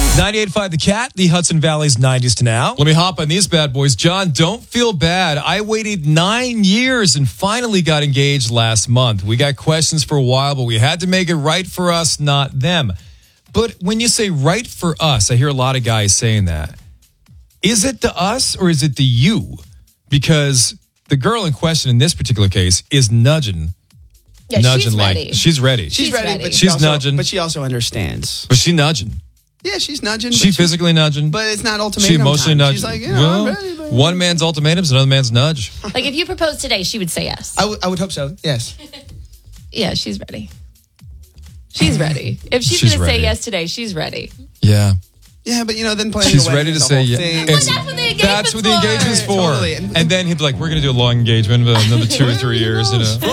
98.5 The Cat, the Hudson Valley's 90s to now. Let me hop on these bad boys. John, don't feel bad. I waited 9 years and finally got engaged last month. We got questions for a while, but we had to make it right for us, not them. But when you say right for us, I hear a lot of guys saying that. Is it the us or is it the you? Because the girl in question in this particular case is nudging. Yeah, nudging she's like ready. she's ready. She's ready. but She's also, nudging. But she also understands. But she nudging. Yeah, she's nudging. She but physically nudging. But it's not She ultimatum emotionally time. nudging. She's like, well, I'm ready, baby. one man's ultimatum is another man's nudge. Like if you proposed today, she would say yes. I would hope so. Yes. Yeah, she's ready. She's ready. If she's She's going to say ready. yes today, she's ready. Yeah. Yeah, but then playing. She's the ready wedding to is a say whole yeah. thing. But that's what the engagement's That's what the engagement's for. Totally. And then he'd be like, we're going to do a long engagement, but another 2 or 3 years.